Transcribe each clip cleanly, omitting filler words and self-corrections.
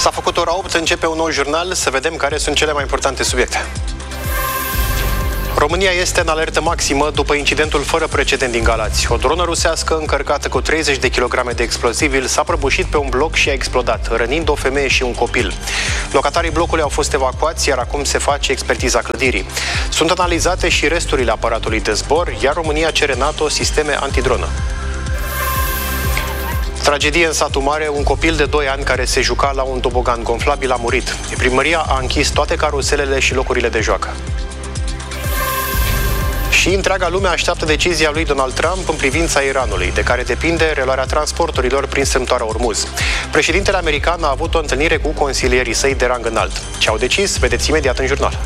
S-a făcut ora 8, începe un nou jurnal, să vedem care sunt cele mai importante subiecte. România este în alertă maximă după incidentul fără precedent din Galați. O dronă rusească încărcată cu 30 de kilograme de explozibili s-a prăbușit pe un bloc și a explodat, rănind o femeie și un copil. Locatarii blocului au fost evacuați, iar acum se face expertiza clădirii. Sunt analizate și resturile aparatului de zbor, iar România cere NATO sisteme antidronă. Tragedie în satul mare, un copil de 2 ani care se juca la un tobogan gonflabil a murit. Primăria a închis toate caruselele și locurile de joacă. Și întreaga lume așteaptă decizia lui Donald Trump în privința Iranului, de care depinde reluarea transporturilor prin strâmtoarea Ormuz. Președintele american a avut o întâlnire cu consilierii săi de rang înalt. Ce au decis, vedeți imediat în jurnal.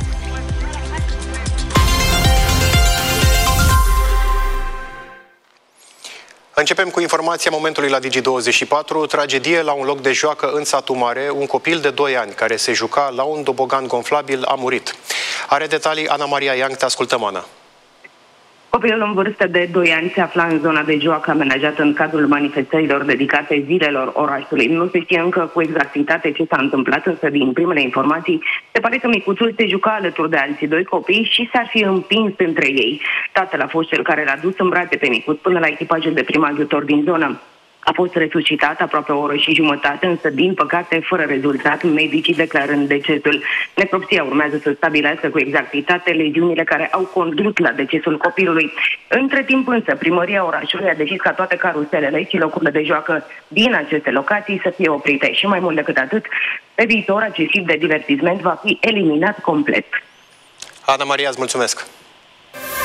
Începem cu informația momentului la Digi24. Tragedie la un loc de joacă în satul mare. Un copil de 2 ani care se juca la un tobogan gonflabil a murit. Are detalii Ana Maria Iang, te ascultăm, Ana. Copilul în vârstă de 2 ani se afla în zona de joacă amenajată în cadrul manifestărilor dedicate zilelor orașului. Nu se știe încă cu exactitate ce s-a întâmplat, însă din primele informații se pare că micuțul se juca alături de alții 2 copii și s-ar fi împins între ei. Tatăl a fost cel care l-a dus în brațe pe micuț până la echipajul de prim ajutor din zonă. A fost resuscitat aproape o oră și jumătate, însă, din păcate, fără rezultat, medicii declarând decesul. Necropsia urmează să stabilească cu exactitate leziunile care au condus la decesul copilului. Între timp, însă, primăria orașului a decis ca toate caruselele și locurile de joacă din aceste locații să fie oprite. Și mai mult decât atât, pe viitor, acest tip de divertisment va fi eliminat complet. Ana Maria, îți mulțumesc!